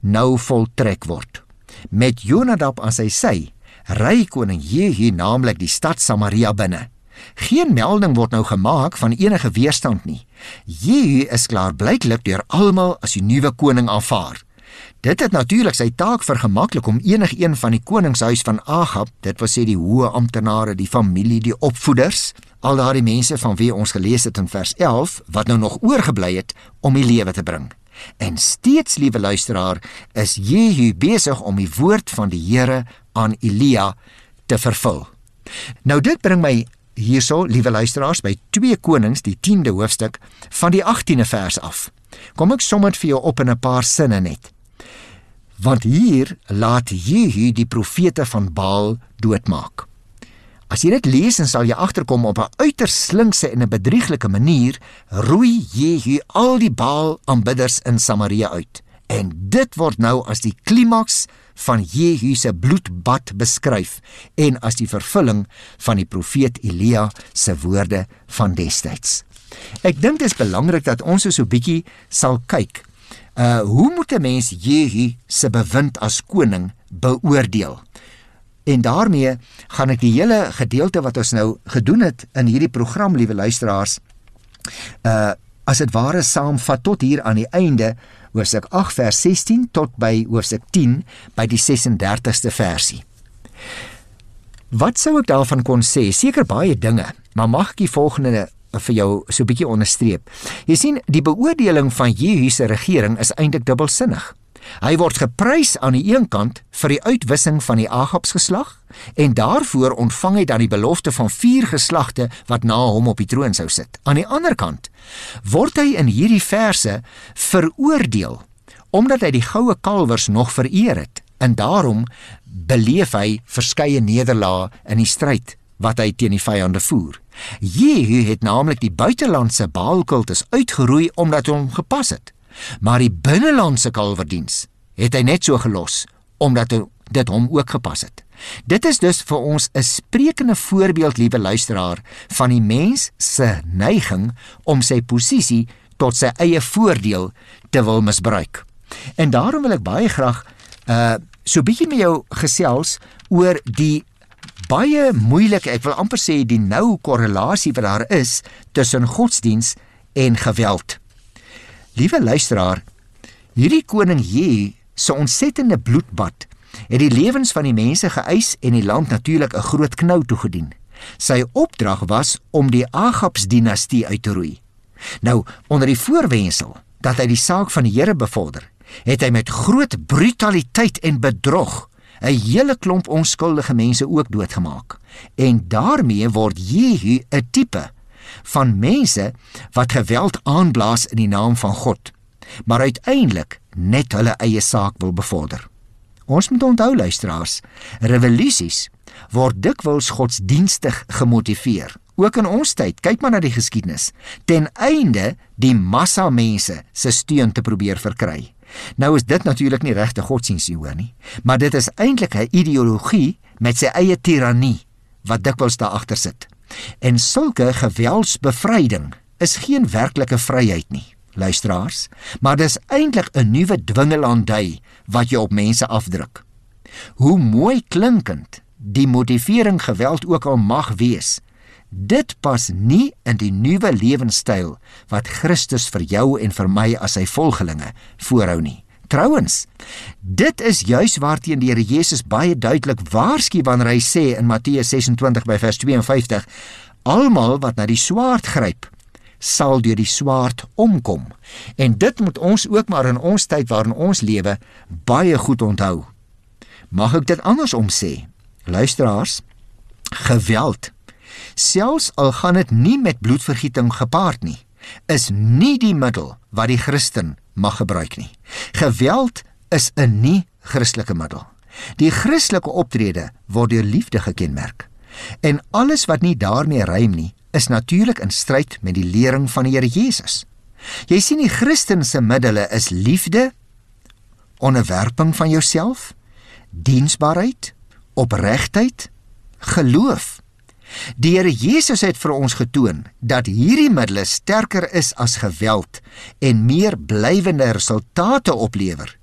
nou voltrek word. Met Jonadab aan sy sy, ry koning Jehu naamlik die stad Samaria binne. Geen melding word nou gemaak van enige weerstand nie. Jehu is klaarblyklik deur almal as die nuwe koning aanvaar. Dit het natuurlik sy taak vergemaklik om enigeen van die koningshuis van Agab, dit wil sê die hoë amptenare, die familie, die opvoeders, al daardie mense van wie ons gelees het in vers 11, wat nou nog oorgebly het, om die lewe te bring. En steeds, liewe luisteraar, is Jehu besig om die woord van die Here aan Elia te vervul. Nou dit bring my hierso, liewe luisteraars, by 2 Konings, die 10de hoofstuk, van die 18de vers af. Kom ek som dit vir jou op in 'n paar sinne net. Want hier laat Jehu die profete van Baal doodmaak. As jy dit lees, dan sal jy agterkom op 'n uiters slinkse en 'n bedrieglike manier roei Jehu al die Baal-aanbidders in Samaria uit. En dit word nou as die klimaks van Jehu se bloedbad beskryf en as die vervulling van die profeet Elia se woorde van destyds. Ek dink dit is belangrik dat ons so 'n bietjie sal kyk. Hoe moet 'n mens Jehu se bewind as koning beoordeel? En daarmee gaan ek die hele gedeelte wat ons nou gedoen het in hierdie program, liewe luisteraars, as dit ware saamvat tot hier aan die einde, hoofstuk 8 vers 16 tot by hoofstuk 10 by die 36ste versie. Wat sou ek daarvan kon sê? Seker baie dinge, maar mag ek die volgende vir jou so 'n bietjie onderstreep. Jy sien, die beoordeling van Jehu se regering is eintlik dubbelsinnig. Hy word geprys aan die een kant vir die uitwissing van die Agabs geslag en daarvoor ontvang hy dan die belofte van 4 geslagte wat na hom op die troon sou sit. Aan die ander kant word hy in hierdie verse veroordeel omdat hy die goue kalwers nog vereer het en daarom beleef hy verskeie nederlae in die stryd wat hy teen die vyande voer. Jehu het naamlik die buitelandse Baalkultus uitgeroei omdat hom gepas het. Maar die binnelandse kalverdiens het hy net so gelos, omdat dit hom ook gepas het. Dit is dus vir ons 'n sprekende voorbeeld, liewe luisteraar, van die mens se neiging om sy posisie tot sy eie voordeel te wil misbruik. En daarom wil ek baie graag so bietjie met jou gesels oor die baie moeilike, ek wil amper sê die nou korrelasie wat daar is tussen godsdiens en geweld. Liewe luisteraar, hierdie koning Jehu se ontsettende bloedbad het die lewens van die mense geëis en die land natuurlik 'n groot knou toegedien. Sy opdrag was om die Agabs-dinastie uit te roei. Nou, onder die voorwendsel dat hy die saak van die Here bevorder, het hy met groot brutaliteit en bedrog 'n hele klomp onskuldige mense ook doodgemaak. En daarmee word Jehu 'n tipe van mense wat geweld aanblaas in die naam van God, maar uiteindelik net hulle eie saak wil bevorder. Ons moet onthou, luisteraars, revolusies word dikwels godsdienstig gemotiveer. Ook in ons tyd, kyk maar na die geskiedenis, ten einde die massa mense se steun te probeer verkry. Nou is dit natuurlik nie regte godsdienst nie, hoor nie, maar dit is eintlik 'n ideologie met sy eie tirannie wat dikwels daar agter sit. En sulke geweldsbevryding is geen werklike vryheid nie, luisteraars, maar dis eintlik 'n nuwe dwingelandy wat jy op mense afdruk. Hoe mooi klinkend die motivering geweld ook al mag wees, dit pas nie in die nuwe lewenstyl wat Christus vir jou en vir my as sy volgelinge voorhou nie. Trouwens, dit is juis waarteen die Here Jesus baie duidelik waarsku wanneer hy sê in Matteus 26 by vers 52, almal wat na die swaard gryp, sal deur die swaard omkom. En dit moet ons ook maar in ons tyd waarin ons lewe baie goed onthou. Mag ek dit andersom sê? Luisteraars, geweld, selfs al gaan dit nie met bloedvergieting gepaard nie, is nie die middel wat die Christen mag gebruik nie. Geweld is 'n nie-Christelike middel. Die Christelike optrede word deur liefde gekenmerk. En alles wat nie daarmee rym nie, is natuurlik in stryd met die lering van die Here Jesus. Jy sien, die Christen se middele is liefde, onderwerping van jouself, diensbaarheid, opregtheid, geloof. Die Here Jesus het vir ons getoon dat hierdie middele sterker is as geweld en meer blywende resultate oplewer